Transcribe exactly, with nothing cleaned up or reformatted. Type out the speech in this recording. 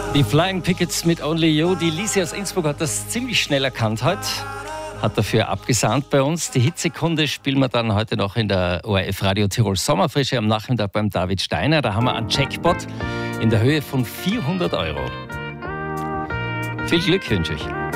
Die Flying Pickets mit Only You. Die Lisi aus Innsbruck hat das ziemlich schnell erkannt heute. Hat dafür abgesahnt bei uns. Die Hitsekunde spielen wir dann heute noch in der O R F Radio Tirol Sommerfrische am Nachmittag beim David Steiner. Da haben wir einen Jackpot in der Höhe von vierhundert Euro. Viel Glück wünsche ich.